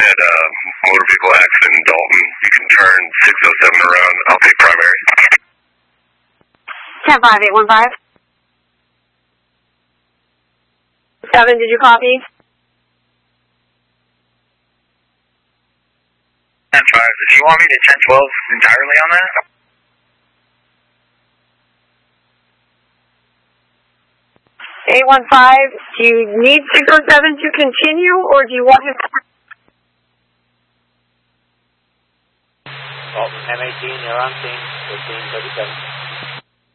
had a motor vehicle accident in Dalton. You can turn 607 around. I'll take primary. 10-5, 815. 7, did you copy? 10-5. Did you want me to 10-12 entirely on that? Do you need 607 to continue, or do you want him to... Dalton, M18, you're on scene, 1537.